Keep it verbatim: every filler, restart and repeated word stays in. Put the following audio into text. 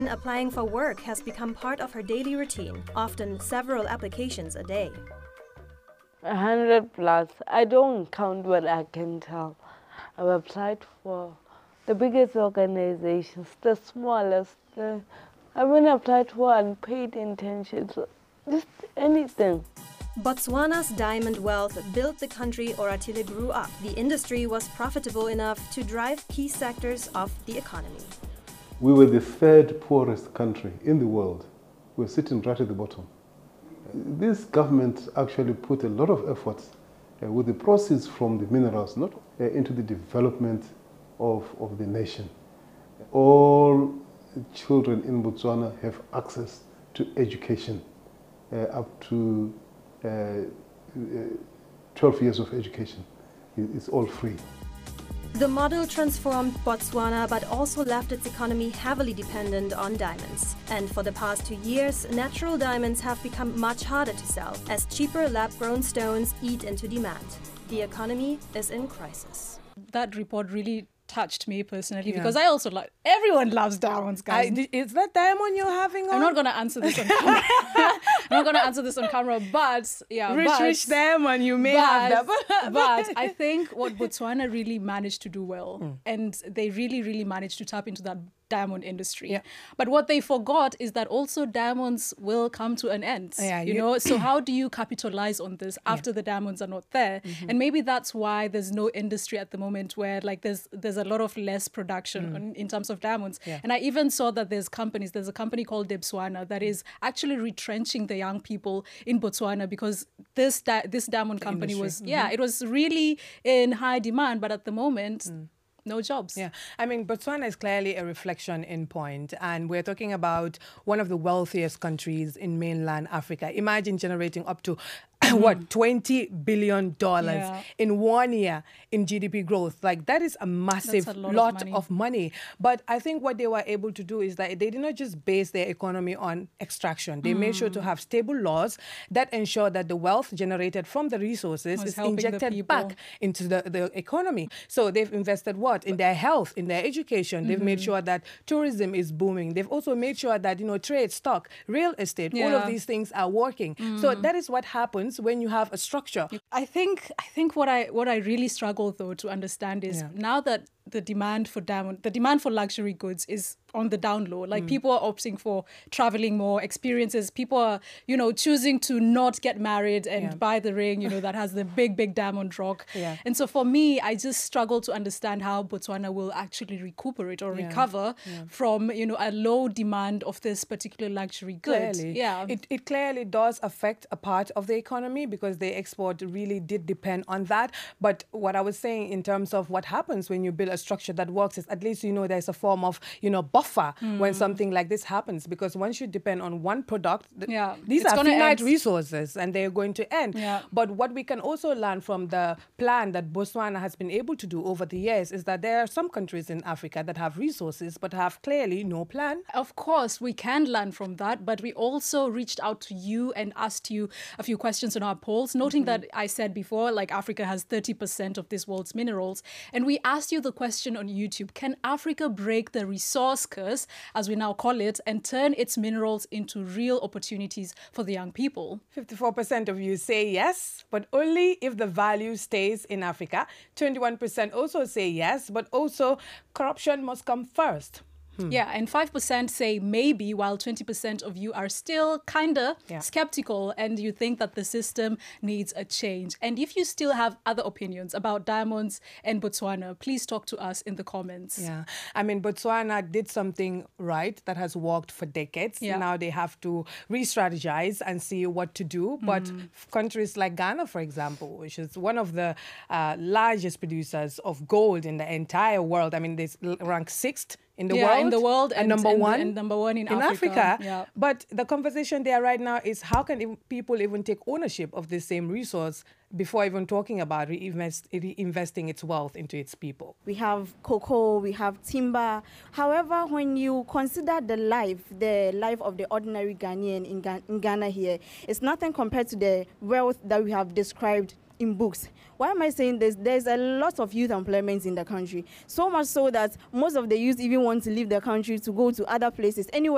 Applying for work has become part of her daily routine, often several applications a day. A hundred plus. I don't count, but I can tell. I've applied for the biggest organizations, the smallest. The, I've been applied for unpaid internships, just anything. Botswana's diamond wealth built the country Oratile grew up. The industry was profitable enough to drive key sectors of the economy. We were the third poorest country in the world. We were sitting right at the bottom. This government actually put a lot of efforts uh, with the proceeds from the minerals, not uh, into the development of, of the nation. All children in Botswana have access to education, uh, up to uh, twelve years of education. It's all free. The model transformed Botswana, but also left its economy heavily dependent on diamonds. And for the past two years, natural diamonds have become much harder to sell, as cheaper lab-grown stones eat into demand. The economy is in crisis. That report really touched me personally, yeah. because I also like, everyone loves diamonds, guys. I, is that diamond you're having on? I'm not going to answer this on camera. I'm not going to answer this on camera, but yeah. Rich, but, rich diamond, you may but, have that. But I think what Botswana really managed to do well, mm. and they really, really managed to tap into that diamond industry. Yeah. But what they forgot is that also diamonds will come to an end. Yeah, you, you know, so how do you capitalize on this after yeah. the diamonds are not there? Mm-hmm. And maybe that's why there's no industry at the moment where like there's there's a lot of less production mm. in, in terms of diamonds. Yeah. And I even saw that there's companies, there's a company called Debswana that is actually retrenching the young people in Botswana because this di this diamond the company industry. was, mm-hmm. yeah, it was really in high demand, but at the moment, mm. no jobs. Yeah, I mean, Botswana is clearly a reflection in point, and we're talking about one of the wealthiest countries in mainland Africa. Imagine generating up to what, twenty billion dollars yeah. in one year in G D P growth. Like, that is a massive a lot, lot of, money. of money. But I think what they were able to do is that they did not just base their economy on extraction. They mm. made sure to have stable laws that ensure that the wealth generated from the resources is injected back into the, the economy. So they've invested what? In their health, in their education. They've mm-hmm. made sure that tourism is booming. They've also made sure that, you know, trade, stock, real estate, yeah. all of these things are working. Mm. So that is what happens when you have a structure. I think I think what I what I really struggle though to understand is yeah. now that the demand for diamond, the demand for luxury goods is on the down low. Like mm. people are opting for traveling more, experiences. People are, you know, choosing to not get married and yeah. buy the ring, you know, that has the big, big diamond rock. Yeah. And so for me, I just struggle to understand how Botswana will actually recuperate or yeah. recover yeah. from, you know, a low demand of this particular luxury good. Clearly. Yeah. It, it clearly does affect a part of the economy because the export really did depend on that. But what I was saying in terms of what happens when you build a structure that works is at least, you know, there's a form of, you know, buffer mm. when something like this happens, because once you depend on one product, yeah. these it's are finite end. resources and they're going to end. Yeah. But what we can also learn from the plan that Botswana has been able to do over the years is that there are some countries in Africa that have resources but have clearly no plan. Of course, we can learn from that, but we also reached out to you and asked you a few questions on our polls, noting mm-hmm. that I said before, like Africa has thirty percent of this world's minerals. And we asked you the question on YouTube, can Africa break the resource curse, as we now call it, and turn its minerals into real opportunities for the young people? fifty-four percent of you say yes, but only if the value stays in Africa. twenty-one percent also say yes, but also corruption must come first. Hmm. Yeah, and five percent say maybe, while twenty percent of you are still kind of yeah. skeptical and you think that the system needs a change. And if you still have other opinions about diamonds and Botswana, please talk to us in the comments. Yeah, I mean, Botswana did something right that has worked for decades. Yeah. Now they have to re-strategize and see what to do. But mm. countries like Ghana, for example, which is one of the uh, largest producers of gold in the entire world, I mean, they rank sixth in the yeah, world, in the world, and, and number and, one, and number one in, in Africa. Africa. Yeah. But the conversation there right now is how can people even take ownership of this same resource before even talking about reinvest, reinvesting its wealth into its people? We have cocoa, we have timber. However, when you consider the life, the life of the ordinary Ghanaian in, Ga in Ghana here, it's nothing compared to the wealth that we have described in books. Why am I saying this? There's a lot of youth employment in the country. So much so that most of the youth even want to leave the country to go to other places, anywhere